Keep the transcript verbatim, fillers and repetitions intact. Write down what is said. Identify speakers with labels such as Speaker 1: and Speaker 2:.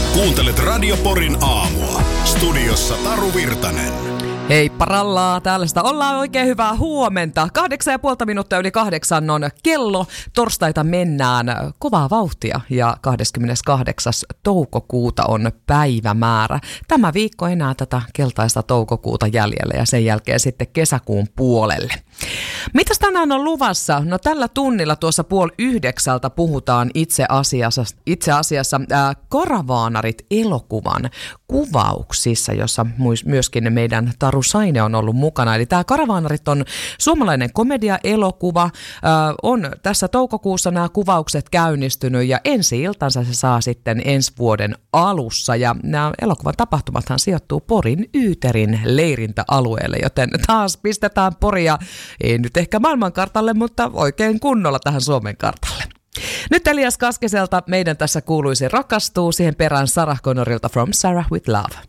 Speaker 1: Kuuntelet Radio Porin aamua. Studiossa Taru Virtanen.
Speaker 2: Hei parallaa, täällä sitä ollaan, oikein hyvää huomenta. Kahdeksan ja puolta minuuttia yli kahdeksan on kello. Torstaita mennään kovaa vauhtia ja kahdeskymmeneskahdeksas toukokuuta on päivämäärä. Tämä viikko enää tätä keltaista toukokuuta jäljellä ja sen jälkeen sitten kesäkuun puolelle. Mitäs tänään on luvassa? No tällä tunnilla tuossa puoli yhdeksältä puhutaan itse asiassa, itse asiassa ää, Karavaanarit elokuvan kuvauksissa, jossa myöskin meidän Taru Saine on ollut mukana. Eli tämä Karavaanarit on suomalainen komedia-elokuva. Ää, on tässä toukokuussa nämä kuvaukset käynnistynyt ja ensi iltansa se saa sitten ensi vuoden alussa. Ja nämä elokuvan tapahtumathan sijoittuu Porin Yyterin leirintäalueelle, joten taas pistetään Poria, ei nyt ehkä maailmankartalle, mutta oikein kunnolla tähän Suomen kartalle. Nyt Elias Kaskeselta meidän tässä kuuluisi rakastuu, siihen perään Sarah Connorilta From Sarah with Love.